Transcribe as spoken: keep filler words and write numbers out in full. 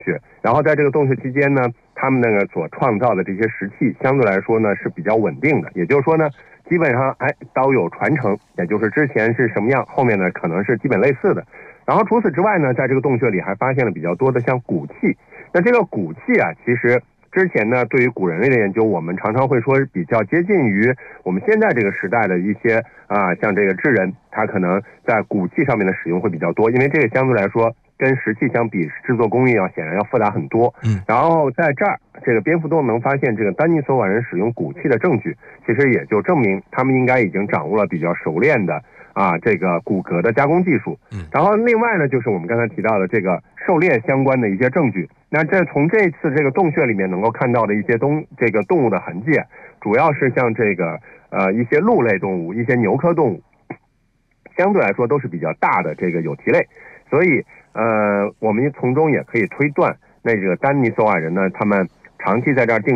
然后在这个洞穴期间呢，他们那个所创造的这些石器相对来说呢是比较稳定的，也就是说呢，基本上哎都有传承，也就是之前是什么样，后面呢可能是基本类似的。然后除此之外呢，在这个洞穴里还发现了比较多的像骨器。那这个骨器啊，其实之前呢对于古人类的研究，我们常常会说比较接近于我们现在这个时代的一些啊，像这个智人，他可能在骨器上面的使用会比较多，因为这个相对来说跟石器相比，制作工艺要显然要复杂很多。 嗯， 然后在这儿，这个蝙蝠洞能发现这个丹尼索瓦人使用骨器的证据，其实也就证明他们应该已经掌握了比较熟练的啊这个骨骼的加工技术。 嗯， 然后另外呢，就是我们刚才提到的这个狩猎相关的一些证据。那这从这次这个洞穴里面能够看到的一些东这个动物的痕迹，主要是像这个呃一些鹿类动物、一些牛科动物，相对来说都是比较大的这个有蹄类，所以。呃，我们从中也可以推断，那个丹尼索瓦人呢，他们长期在这儿定